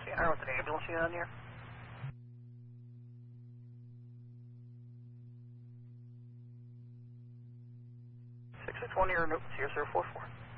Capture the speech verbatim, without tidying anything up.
fourteen hundred with an ambulance unit on here. six six one, you're zero zero four four.